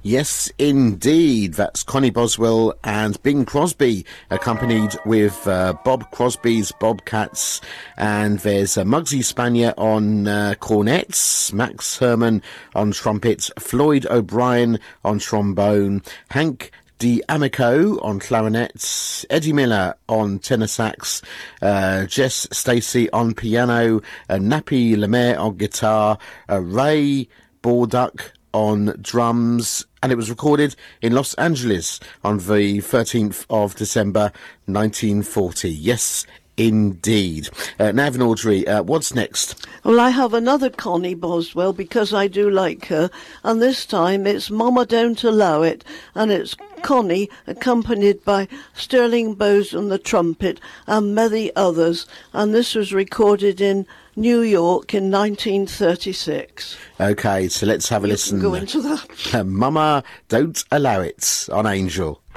Yes, indeed. That's Connie Boswell and Bing Crosby, accompanied with Bob Crosby's Bobcats. And there's Muggsy Spanier on cornets, Max Herman on trumpet, Floyd O'Brien on trombone, Hank D'Amico on clarinets, Eddie Miller on tenor sax, Jess Stacey on piano, Nappy Lemaire on guitar, Ray Borduck on drums, and it was recorded in Los Angeles on the 13th of December 1940. Yes, indeed. Nav and Audrey, what's next? Well, I have another Connie Boswell because I do like her, and this time it's Mama Don't Allow It, and it's Connie accompanied by Sterling Bowes on the trumpet and many others, and this was recorded in New York in 1936. Okay, so let's have a listen. Go into that. Mama Don't Allow It on Angel.